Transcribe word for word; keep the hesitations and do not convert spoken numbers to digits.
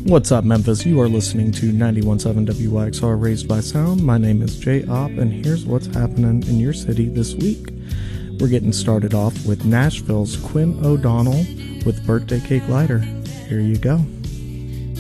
What's up, Memphis? You are listening to ninety-one point seven W Y X R Raised by Sound. My name is J Op, and here's what's happening in your city this week. We're getting started off with Nashville's Quinn O'Donnell with Birthday Cake Lighter. Here you go.